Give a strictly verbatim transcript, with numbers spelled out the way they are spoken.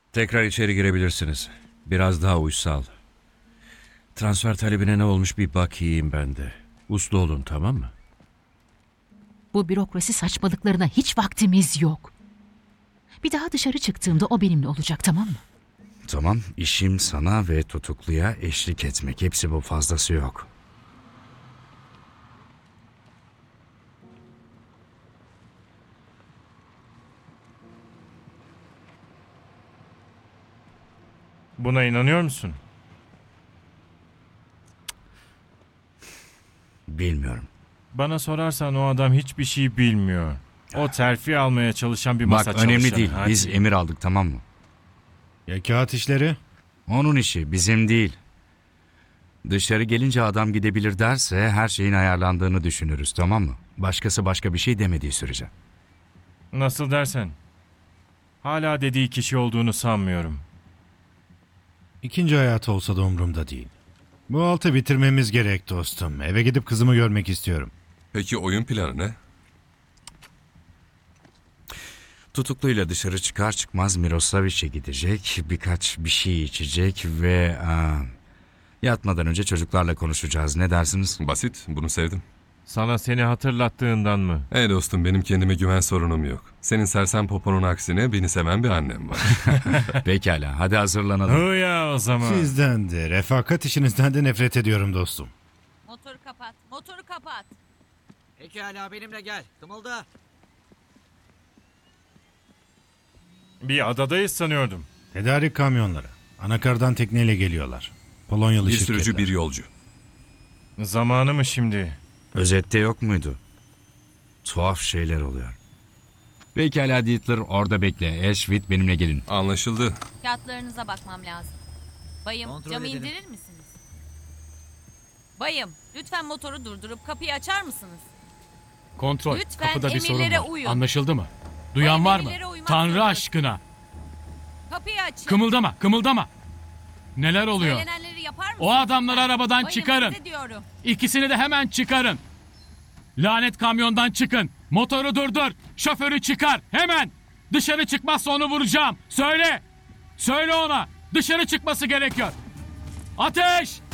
Tekrar içeri girebilirsiniz. Biraz daha uysal. Transfer talebine ne olmuş bir bakayım ben de. Uslu olun, tamam mı? Bu bürokrasi saçmalıklarına hiç vaktimiz yok. Bir daha dışarı çıktığımda o benimle olacak, tamam mı? Tamam, işim sana ve tutukluya eşlik etmek. Hepsi bu, fazlası yok. Buna inanıyor musun? Bilmiyorum. Bana sorarsan o adam hiçbir şey bilmiyor. O terfi almaya çalışan bir masa Bak, çalışanı. önemli değil. Hadi. Biz emir aldık, tamam mı? Ya kağıt işleri? Onun işi, bizim değil. Dışarı gelince adam gidebilir derse her şeyin ayarlandığını düşünürüz, tamam mı? Başkası başka bir şey demediği sürece. Nasıl dersen. Hala dediği kişi olduğunu sanmıyorum. İkinci hayatı olsa da umurumda değil. Bu altı bitirmemiz gerek dostum. Eve gidip kızımı görmek istiyorum. Peki oyun planı ne? Tutukluyla dışarı çıkar çıkmaz Miroslavic'e gidecek, birkaç bir şey içecek ve... Aa, yatmadan önce çocuklarla konuşacağız. Ne dersiniz? Basit, bunu sevdim. Sana seni hatırlattığından mı? Hey dostum, benim kendime güven sorunum yok. Senin sersem poponun aksine beni seven bir annem var. Pekala, hadi hazırlanalım. Hı ya o zaman. Sizden de, refakat işinizden de nefret ediyorum dostum. Motoru kapat, motoru kapat. Pekala, benimle gel. Kımılda. Bir adadayız sanıyordum. Tedarik kamyonları. Anakardan tekneyle geliyorlar. Polonyalı Bir şirketler. sürücü, bir yolcu. Zamanı mı şimdi? Özette yok muydu? Tuhaf şeyler oluyor. Pekala Dietler, orada bekle. Eşvit, benimle gelin. Anlaşıldı. Kağıtlarınıza bakmam lazım. Bayım, Kontrol camı edelim. indirir misiniz? Bayım, lütfen motoru durdurup kapıyı açar mısınız? Kontrol. Lütfen Kapıda bir sorun emirlere var. uyun. Anlaşıldı mı? Duyan Bu var mı? emirlere uymak Tanrı zorundasın. aşkına. Kapıyı açın. Kımıldama, kımıldama. Neler oluyor? Söylenenleri yapar mısınız? O adamları arabadan Bayım, çıkarın. size diyorum. İkisini de hemen çıkarın. Lanet kamyondan çıkın. Motoru durdur. Şoförü çıkar. Hemen. Dışarı çıkmazsa onu vuracağım. Söyle. Söyle ona. Dışarı çıkması gerekiyor. Ateş!